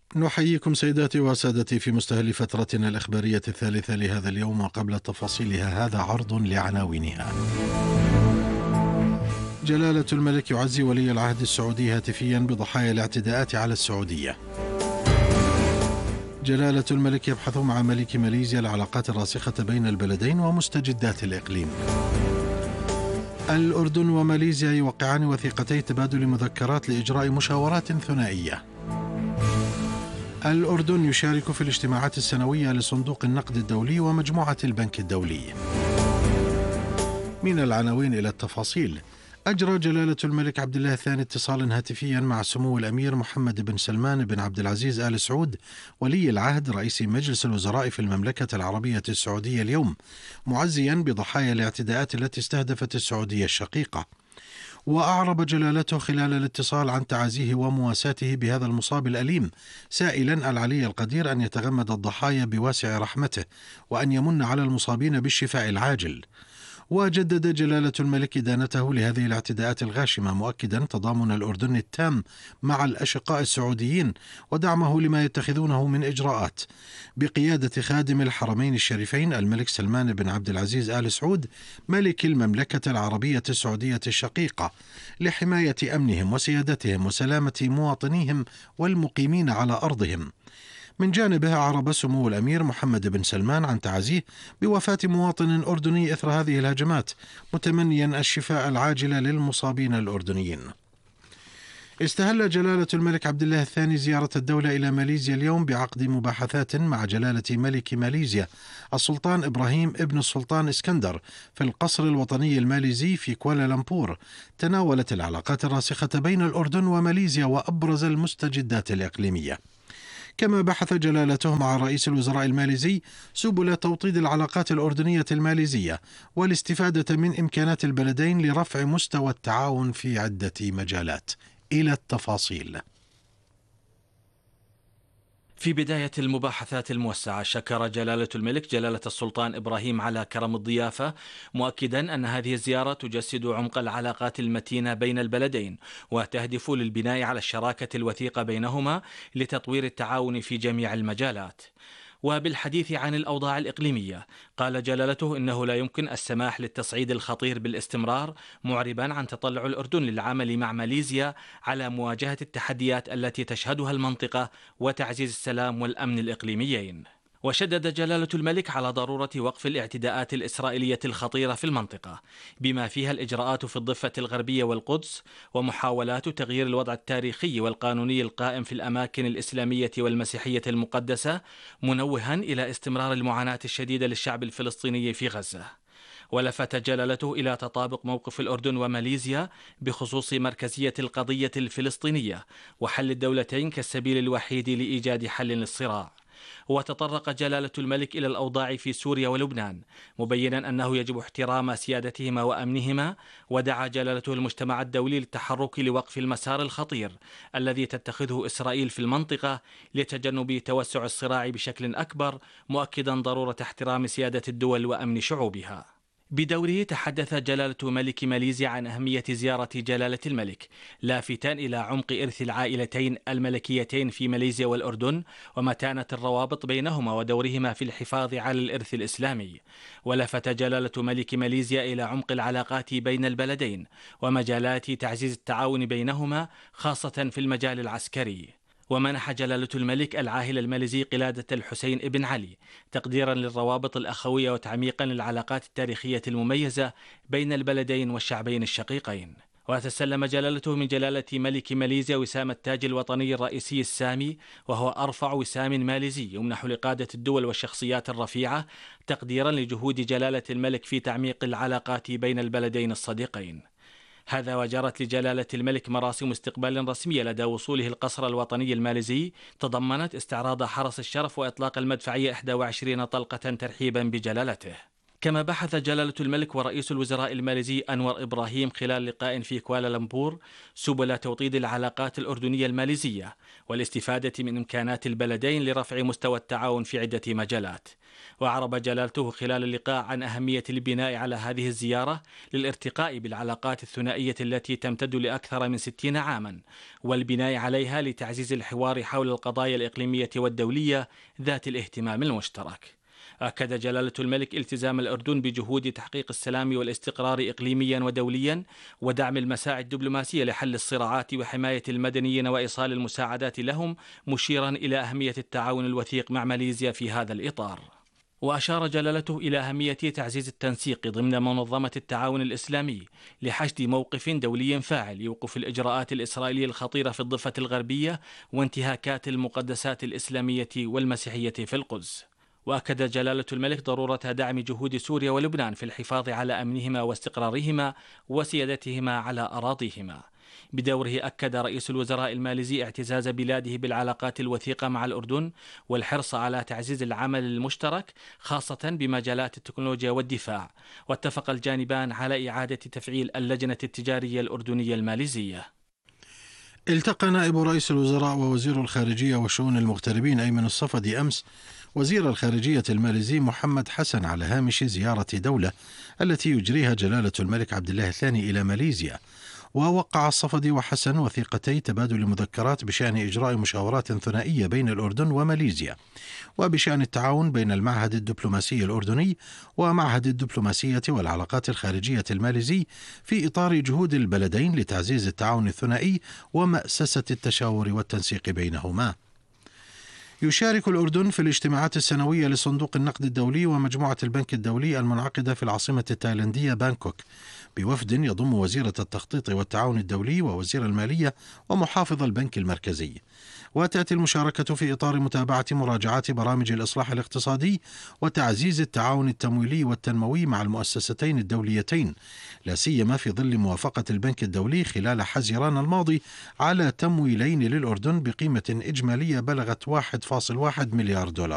نحييكم سيداتي وسادتي في مستهل فترتنا الإخبارية الثالثة لهذا اليوم، وقبل تفاصيلها هذا عرض لعناوينها. جلالة الملك يعزي ولي العهد السعودي هاتفيا بضحايا الاعتداءات على السعودية. جلالة الملك يبحث مع ملك ماليزيا العلاقات الراسخة بين البلدين ومستجدات الإقليم. الأردن وماليزيا يوقعان وثيقتي تبادل مذكرات لإجراء مشاورات ثنائية. الأردن يشارك في الاجتماعات السنوية لصندوق النقد الدولي ومجموعة البنك الدولي. من العناوين إلى التفاصيل. أجرى جلالة الملك عبد الله الثاني اتصالا هاتفيا مع سمو الأمير محمد بن سلمان بن عبد العزيز آل سعود ولي العهد رئيس مجلس الوزراء في المملكة العربية السعودية اليوم، معزيا بضحايا الاعتداءات التي استهدفت السعودية الشقيقة. وأعرب جلالته خلال الاتصال عن تعازيه ومواساته بهذا المصاب الأليم، سائلا العلي القدير أن يتغمد الضحايا بواسع رحمته وأن يمن على المصابين بالشفاء العاجل. وجدد جلالة الملك إدانته لهذه الاعتداءات الغاشمة، مؤكدا تضامن الأردن التام مع الأشقاء السعوديين ودعمه لما يتخذونه من إجراءات بقيادة خادم الحرمين الشريفين الملك سلمان بن عبد العزيز آل سعود ملك المملكة العربية السعودية الشقيقة، لحماية أمنهم وسيادتهم وسلامة مواطنيهم والمقيمين على أرضهم. من جانبه أعرب سمو الأمير محمد بن سلمان عن تعزيه بوفاة مواطن أردني إثر هذه الهجمات، متمنيا الشفاء العاجل للمصابين الأردنيين. استهل جلالة الملك عبد الله الثاني زيارة الدولة إلى ماليزيا اليوم بعقد مباحثات مع جلالة ملك ماليزيا السلطان إبراهيم ابن السلطان اسكندر في القصر الوطني الماليزي في كوالالمبور، تناولت العلاقات الراسخة بين الأردن وماليزيا وأبرز المستجدات الإقليمية. كما بحث جلالته مع رئيس الوزراء الماليزي سبل توطيد العلاقات الأردنية الماليزية والاستفادة من إمكانات البلدين لرفع مستوى التعاون في عدة مجالات. إلى التفاصيل. في بداية المباحثات الموسعة، شكر جلالة الملك جلالة السلطان إبراهيم على كرم الضيافة، مؤكدا أن هذه الزيارة تجسد عمق العلاقات المتينة بين البلدين وتهدف للبناء على الشراكة الوثيقة بينهما لتطوير التعاون في جميع المجالات. وبالحديث عن الأوضاع الإقليمية، قال جلالته إنه لا يمكن السماح للتصعيد الخطير بالاستمرار، معربا عن تطلع الأردن للعمل مع ماليزيا على مواجهة التحديات التي تشهدها المنطقة وتعزيز السلام والأمن الإقليميين. وشدد جلالة الملك على ضرورة وقف الاعتداءات الإسرائيلية الخطيرة في المنطقة، بما فيها الإجراءات في الضفة الغربية والقدس ومحاولات تغيير الوضع التاريخي والقانوني القائم في الأماكن الإسلامية والمسيحية المقدسة، منوها إلى استمرار المعاناة الشديدة للشعب الفلسطيني في غزة. ولفت جلالته إلى تطابق موقف الأردن وماليزيا بخصوص مركزية القضية الفلسطينية وحل الدولتين كالسبيل الوحيد لإيجاد حل للصراع. وتطرق جلالة الملك إلى الأوضاع في سوريا ولبنان، مبينا أنه يجب احترام سيادتهما وأمنهما، ودعا جلالته المجتمع الدولي للتحرك لوقف المسار الخطير الذي تتخذه إسرائيل في المنطقة لتجنب توسع الصراع بشكل أكبر، مؤكدا ضرورة احترام سيادة الدول وأمن شعوبها. بدوره تحدث جلالة ملك ماليزيا عن أهمية زيارة جلالة الملك، لافتا إلى عمق إرث العائلتين الملكيتين في ماليزيا والأردن ومتانة الروابط بينهما ودورهما في الحفاظ على الإرث الإسلامي. ولفت جلالة ملك ماليزيا إلى عمق العلاقات بين البلدين ومجالات تعزيز التعاون بينهما، خاصة في المجال العسكري. ومنح جلالة الملك العاهل الماليزي قلادة الحسين ابن علي، تقديرا للروابط الأخوية وتعميقا للعلاقات التاريخية المميزة بين البلدين والشعبين الشقيقين. وتسلم جلالته من جلالة ملك ماليزيا وسام التاج الوطني الرئيسي السامي، وهو أرفع وسام ماليزي يمنح لقادة الدول والشخصيات الرفيعة، تقديرا لجهود جلالة الملك في تعميق العلاقات بين البلدين الصديقين. هذا وجرت لجلالة الملك مراسم استقبال رسمية لدى وصوله القصر الوطني الماليزي، تضمنت استعراض حرس الشرف وإطلاق المدفعية 21 طلقة ترحيبا بجلالته. كما بحث جلالة الملك ورئيس الوزراء الماليزي أنور إبراهيم خلال لقاء في كوالالمبور سبل توطيد العلاقات الأردنية الماليزية والاستفادة من إمكانات البلدين لرفع مستوى التعاون في عدة مجالات. وأعرب جلالته خلال اللقاء عن أهمية البناء على هذه الزيارة للارتقاء بالعلاقات الثنائية التي تمتد لأكثر من 60 عاما، والبناء عليها لتعزيز الحوار حول القضايا الإقليمية والدولية ذات الاهتمام المشترك. أكد جلالة الملك التزام الأردن بجهود تحقيق السلام والاستقرار إقليميا ودوليا ودعم المساعي الدبلوماسية لحل الصراعات وحماية المدنيين وإيصال المساعدات لهم، مشيرا إلى أهمية التعاون الوثيق مع ماليزيا في هذا الإطار. وأشار جلالته إلى أهمية تعزيز التنسيق ضمن منظمة التعاون الإسلامي لحشد موقف دولي فاعل يوقف الإجراءات الإسرائيلية الخطيرة في الضفة الغربية وانتهاكات المقدسات الإسلامية والمسيحية في القدس. وأكد جلالة الملك ضرورة دعم جهود سوريا ولبنان في الحفاظ على أمنهما واستقرارهما وسيادتهما على أراضيهما. بدوره أكد رئيس الوزراء الماليزي اعتزاز بلاده بالعلاقات الوثيقة مع الأردن والحرص على تعزيز العمل المشترك خاصة بمجالات التكنولوجيا والدفاع. واتفق الجانبان على إعادة تفعيل اللجنة التجارية الأردنية الماليزية. التقى نائب رئيس الوزراء ووزير الخارجية وشؤون المغتربين أيمن الصفدي أمس وزير الخارجية الماليزي محمد حسن على هامش زيارة دولة التي يجريها جلالة الملك عبد الله الثاني إلى ماليزيا. ووقع الصفدي وحسن وثيقتي تبادل مذكرات بشأن إجراء مشاورات ثنائية بين الأردن وماليزيا، وبشأن التعاون بين المعهد الدبلوماسي الأردني ومعهد الدبلوماسية والعلاقات الخارجية الماليزي في إطار جهود البلدين لتعزيز التعاون الثنائي ومأسسة التشاور والتنسيق بينهما. يشارك الأردن في الاجتماعات السنوية لصندوق النقد الدولي ومجموعة البنك الدولي المنعقدة في العاصمة التايلاندية بانكوك بوفد يضم وزيرة التخطيط والتعاون الدولي ووزير المالية ومحافظ البنك المركزي. وتأتي المشاركة في إطار متابعة مراجعات برامج الإصلاح الاقتصادي وتعزيز التعاون التمويلي والتنموي مع المؤسستين الدوليتين، لا سيما في ظل موافقة البنك الدولي خلال حزيران الماضي على تمويلين للأردن بقيمة إجمالية بلغت 1.1 مليار دولار.